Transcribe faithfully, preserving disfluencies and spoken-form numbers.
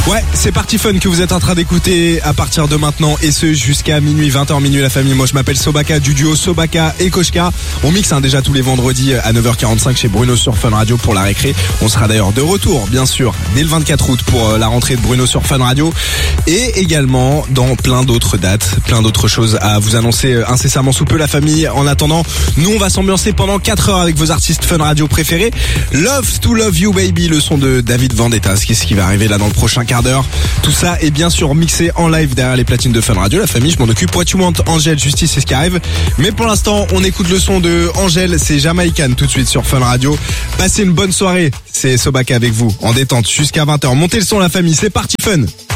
Ouais, c'est Party Fun que vous êtes en train d'écouter à partir de maintenant et ce jusqu'à minuit, vingt heures minuit la famille. Moi je m'appelle Sobaka du duo Sobaka et Koshka. On mixe hein, déjà tous les vendredis à neuf heures quarante-cinq chez Bruno sur Fun Radio pour la récré. On sera d'ailleurs de retour bien sûr dès le vingt-quatre août pour la rentrée de Bruno sur Fun Radio et également dans plein d'autres dates, plein d'autres choses à vous annoncer incessamment sous peu la famille. En attendant, nous on va s'ambiancer pendant quatre heures avec vos artistes Fun Radio préférés. Love to Love You Baby, le son de David Vendetta, ce qui va arriver là dans le prochain quart d'heure. Tout ça est bien sûr mixé en live derrière les platines de Fun Radio. La famille, je m'en occupe. What You Want, Angèle, Justice, c'est ce qui arrive. Mais pour l'instant, on écoute le son de Angèle, c'est Jamaican tout de suite sur Fun Radio. Passez une bonne soirée. C'est Sobaka avec vous en détente jusqu'à vingt heures. Montez le son la famille, c'est Party Fun.